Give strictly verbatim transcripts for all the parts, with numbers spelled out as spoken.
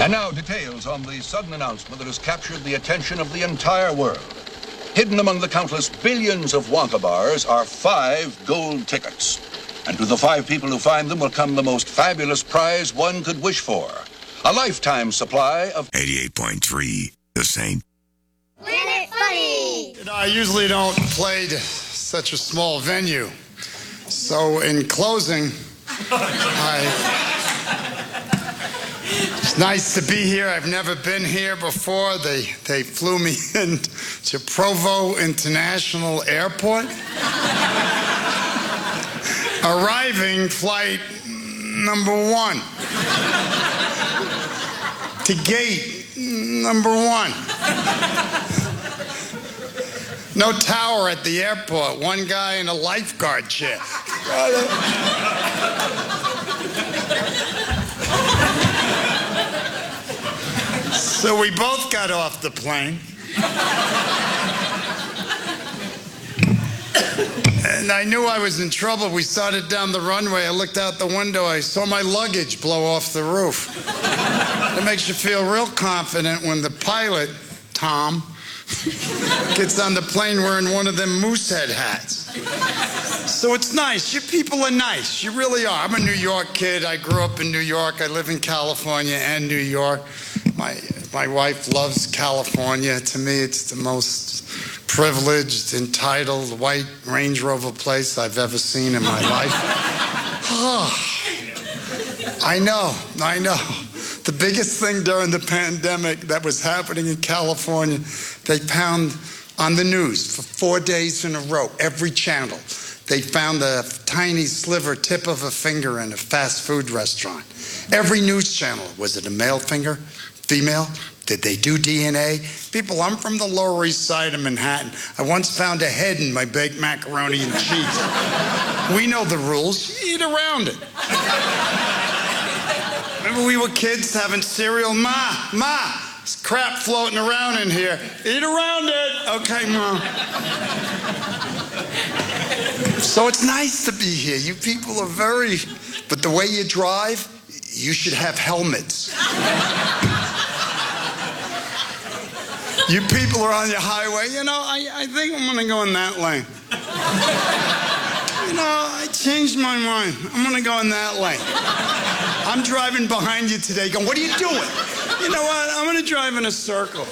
And now details on the sudden announcement that has captured the attention of the entire world. Hidden among the countless billions of Wonka bars are five gold tickets. And to the five people who find them will come the most fabulous prize one could wish for. A lifetime supply of eighty-eight point three, The Saint. Planet Funny! You know, I usually don't play to such a small venue. So in closing, I... It's nice to be here. I've never been here before. They they flew me in to Provo International Airport. Arriving flight number one. To gate number one. No tower at the airport. One guy in a lifeguard chair. So we both got off the plane. And I knew I was in trouble. We started down the runway. I looked out the window. I saw my luggage blow off the roof. It makes you feel real confident when the pilot, Tom, gets on the plane wearing one of them moosehead hats. So it's nice. You people are nice. You really are. I'm a New York kid. I grew up in New York. I live in California and New York. My my wife loves California. To me, it's the most privileged, entitled, white Range Rover place I've ever seen in my life. Oh, I know, I know. The biggest thing during the pandemic that was happening in California, they found on the news for four days in a row, every channel, they found a tiny sliver, tip of a finger in a fast food restaurant. Every news channel, was it a male finger, female? Did they do D N A? People, I'm from the Lower East Side of Manhattan. I once found a head in my baked macaroni and cheese. We know the rules. You eat around it. Remember we were kids having cereal? Ma, Ma, there's crap floating around in here. Eat around it. Okay, Mom. So it's nice to be here. You people are very... But the way you drive, you should have helmets. You people are on your highway. You know, I, I think I'm going to go in that lane. You know, I changed my mind. I'm going to go in that lane. I'm driving behind you today going, what are you doing? You know what? I'm going to drive in a circle.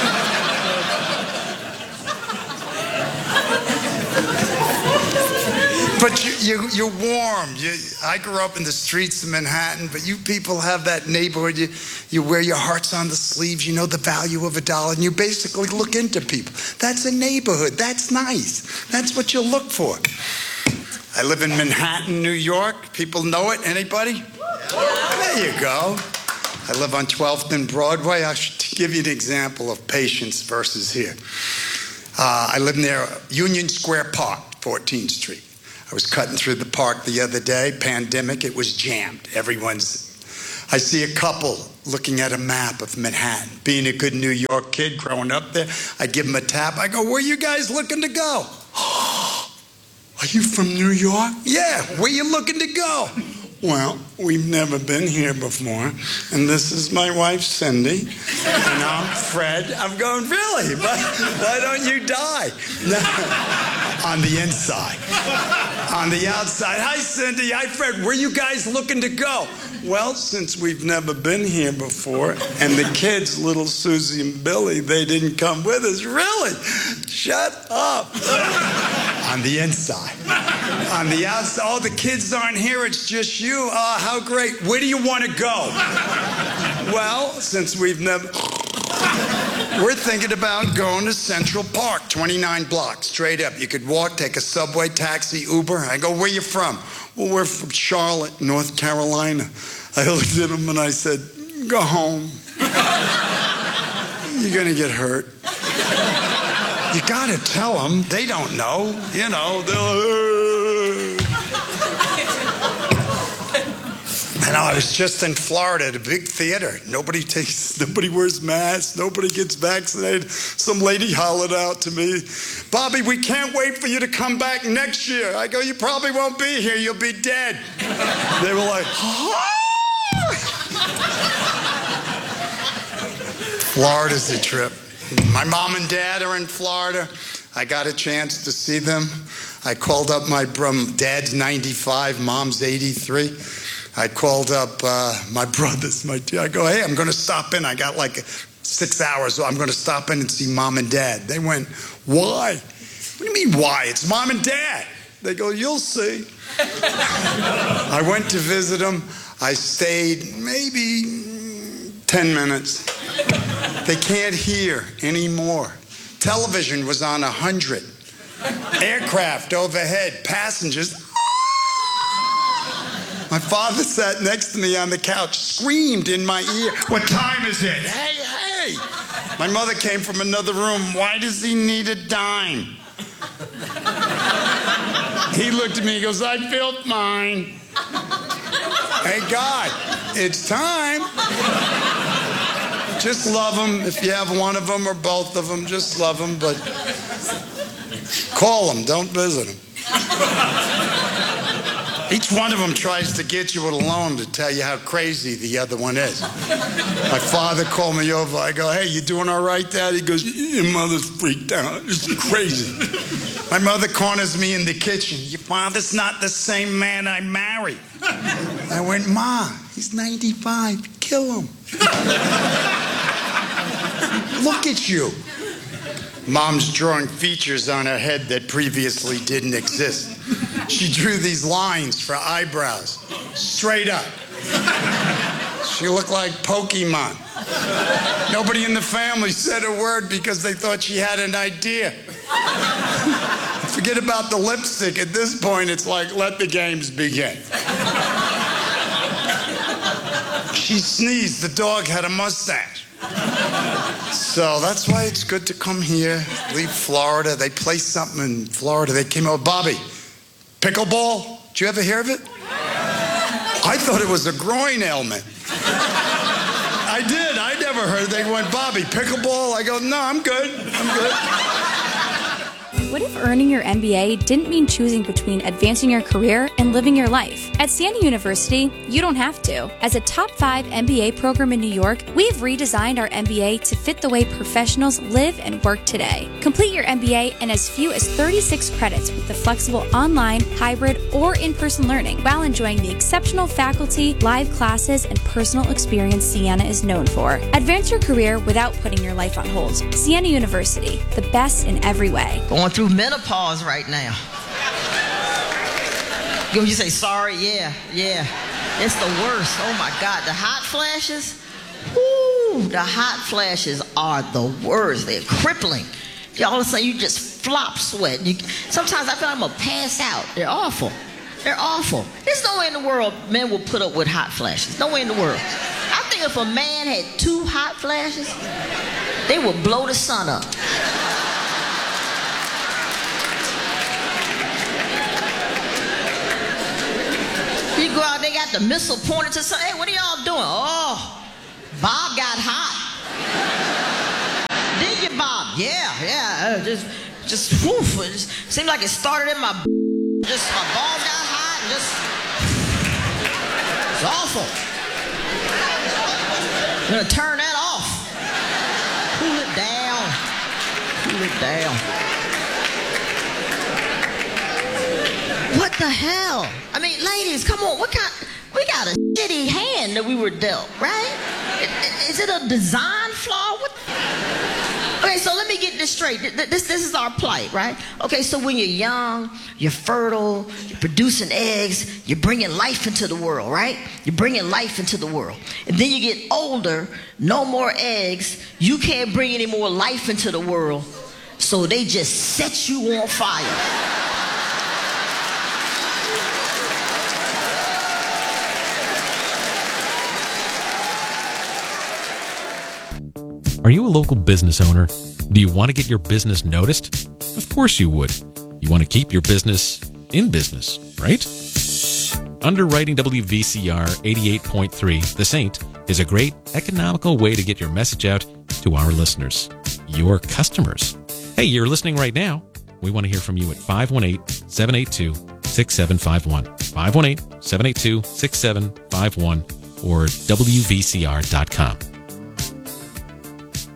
But you, you, you're warm. You, I grew up in the streets of Manhattan, but you people have that neighborhood. You, you wear your hearts on the sleeves. You know the value of a dollar, and you basically look into people. That's a neighborhood. That's nice. That's what you look for. I live in Manhattan, New York. People know it. Anybody? There you go. I live on twelfth and Broadway. I should give you an example of patience versus here. Uh, I live near Union Square Park, fourteenth Street. I was cutting through the park the other day, pandemic, it was jammed. Everyone's, I see a couple looking at a map of Manhattan. Being a good New York kid growing up there, I give them a tap. I go, where you guys looking to go? Are you from New York? Yeah, where you looking to go? Well, we've never been here before, and this is my wife, Cindy, and I'm Fred. I'm going, really? Why, why don't you die? No. On the inside. On the outside. Hi, Cindy. Hi, Fred. Where you guys looking to go? Well, since we've never been here before, and the kids, little Susie and Billy, they didn't come with us. Really? Shut up. On the inside. On the outside. Oh, the kids aren't here. It's just you. Oh, how great. Where do you want to go? Well, since we've never... We're thinking about going to Central Park, twenty-nine blocks, straight up. You could walk, take a subway, taxi, Uber. I go, where you from? Well, we're from Charlotte, North Carolina. I looked at him and I said, go home. You're going to get hurt. You got to tell them. They don't know. You know, they'll... And I was just in Florida at a big theater. Nobody takes, nobody wears masks. Nobody gets vaccinated. Some lady hollered out to me, Bobby, we can't wait for you to come back next year. I go, you probably won't be here. You'll be dead. They were like, oh! Florida's a trip. My mom and dad are in Florida. I got a chance to see them. I called up my brother. Dad's ninety-five, mom's eighty-three. I called up uh, my brothers, my I go, hey, I'm going to stop in. I got like six hours, so I'm going to stop in and see mom and dad. They went, why? What do you mean, why? It's mom and dad. They go, you'll see. I went to visit them. I stayed maybe ten minutes. They can't hear anymore. Television was on one hundred. Aircraft overhead, passengers. My father sat next to me on the couch, screamed in my ear, what time is it? Hey, hey. My mother came from another room. Why does he need a dime? He looked at me, he goes, I feel fine. Hey, God, it's time. Just love them. If you have one of them or both of them, just love them, but call them, don't visit them. Each one of them tries to get you a loan to tell you how crazy the other one is. My father called me over. I go, hey, you doing all right, Dad? He goes, your mother's freaked out. It's crazy. My mother corners me in the kitchen. Your father's not the same man I married. I went, Ma, he's ninety-five. Kill him. Look at you. Mom's drawing features on her head that previously didn't exist. She drew these lines for eyebrows, straight up. She looked like Pokemon. Nobody in the family said a word because they thought she had an idea. Forget about the lipstick. At this point, it's like, let the games begin. She sneezed. The dog had a mustache. So that's why it's good to come here, leave Florida. They play something in Florida. They came out, Bobby, pickleball? Did you ever hear of it? I thought it was a groin ailment. I did. I never heard. They went, Bobby, pickleball? I go, no, I'm good. I'm good. What if earning your M B A didn't mean choosing between advancing your career and living your life? At Siena University, you don't have to. As a top five M B A program in New York, we've redesigned our M B A to fit the way professionals live and work today. Complete your M B A in as few as thirty-six credits with the flexible online, hybrid, or in-person learning while enjoying the exceptional faculty, live classes, and personal experience Siena is known for. Advance your career without putting your life on hold. Siena University, the best in every way. Going through menopause right now. You say sorry? Yeah, yeah. It's the worst. Oh my God. The hot flashes? Woo, the hot flashes are the worst. They're crippling. All of a sudden you just flop sweat. You, sometimes I feel like I'm gonna pass out. They're awful. They're awful. There's no way in the world men will put up with hot flashes. No way in the world. I think if a man had two hot flashes, they would blow the sun up. You go out, they got the missile pointed to something. Hey, what are y'all doing? Oh, Bob got hot. Did you, Bob? Yeah, yeah. Uh, just, just, woof. It just seemed like it started in my. Just my balls got hot. And just, it's awful. I'm gonna turn that off. Cool it down. Cool it down. What the hell? I mean, ladies, come on. What kind? We got a shitty hand that we were dealt, right? Is it a design flaw? What? Okay, so let me get this straight. This, this is our plight, right? Okay, so when you're young, you're fertile, you're producing eggs, you're bringing life into the world, right? You're bringing life into the world. And then you get older, no more eggs, you can't bring any more life into the world, so they just set you on fire. Are you a local business owner? Do you want to get your business noticed? Of course you would. You want to keep your business in business, right? Underwriting W V C R eighty-eight point three, The Saint, is a great economical way to get your message out to our listeners, your customers. Hey, you're listening right now. We want to hear from you at five one eight, seven eight two, six seven five one, five one eight, seven eight two, six seven five one, or W V C R dot com.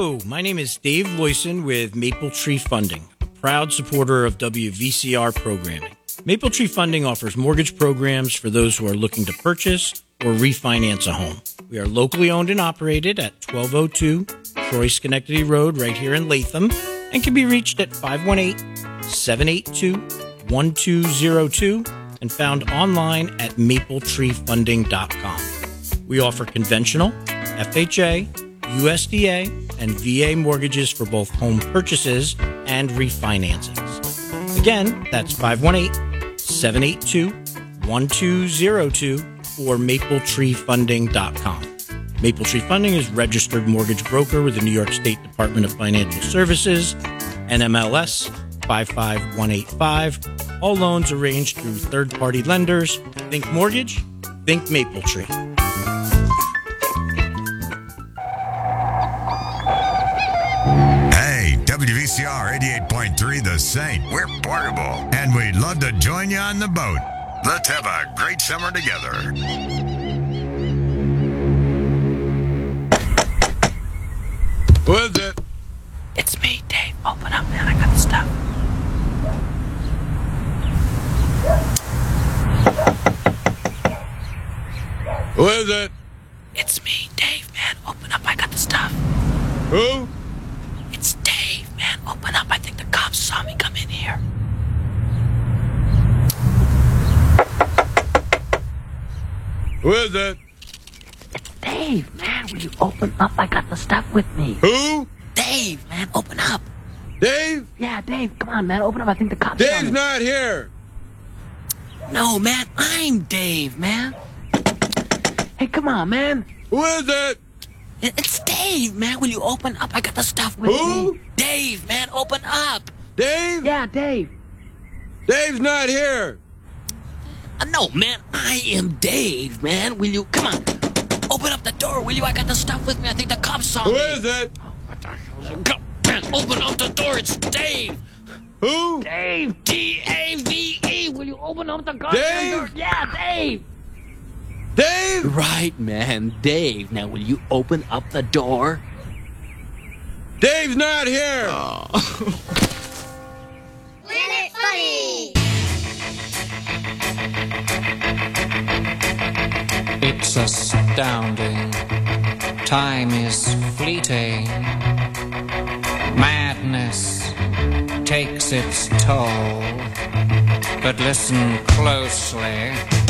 Hello, my name is Dave Loyson with Maple Tree Funding, a proud supporter of W V C R programming. Maple Tree Funding offers mortgage programs for those who are looking to purchase or refinance a home. We are locally owned and operated at twelve oh two Troy Schenectady Road right here in Latham and can be reached at five one eight, seven eight two, one two zero two and found online at maple tree funding dot com. We offer conventional, F H A, U S D A, and V A mortgages for both home purchases and refinancings. Again, that's five one eight, seven eight two, one two zero two or maple tree funding dot com. Maple Tree Funding is registered mortgage broker with the New York State Department of Financial Services, N M L S five five one eight five. All loans arranged through third-party lenders. Think mortgage, think Maple Tree. Hey, W V C R eighty-eight point three The Saint. We're portable, and we'd love to join you on the boat. Let's have a great summer together. Who is it? It's me, Dave. Open up, man. I got the stuff. Who is it? It's me, Dave, man. Open up. I got the stuff. Who? It's Dave, man. Open up. I think the cops saw me come in here. Who is it? It's Dave, man. Will you open up? I got the stuff with me. Who? Dave, man. Open up. Dave? Yeah, Dave. Come on, man. Open up. I think the cops saw Dave's me. not here. No, man. I'm Dave, man. Hey, come on, man. Who is it? It- It's Dave, man. Will you open up? I got the stuff with Who? me. Dave, man. Open up. Dave? Yeah, Dave. Dave's not here. Uh, no, man. I am Dave, man. Will you... Come on. Open up the door, will you? I got the stuff with me. I think the cops saw Who me. is it? Come, man. Open up the door. It's Dave. Who? Dave. D A V E. Will you open up the goddamn Dave? door? Yeah, Dave. Dave? Right, man. Dave. Now, will you open up the door? Dave's not here. Planet Funny. It's astounding. Time is fleeting. Madness takes its toll. But listen closely.